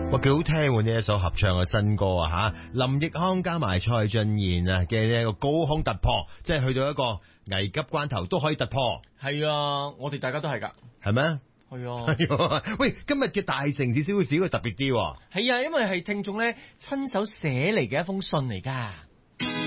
哇，幾好聽喎！呢一首合唱嘅新歌啊吓，林奕匡加埋蔡俊彥啊嘅呢一個高空突破，即係去到一個危急關頭都可以突破。 係啊，我哋大家都係㗎。 係咩？ 係啊。 喂，今日嘅大城市小故事佢特別啲。 係啊，因為係聽眾咧親手寫嚟嘅一封信嚟㗎。